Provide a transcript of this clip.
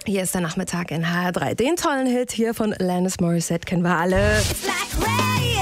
Hier ist der Nachmittag in HR3. Den tollen Hit hier von Alanis Morissette kennen wir alle. Like rain.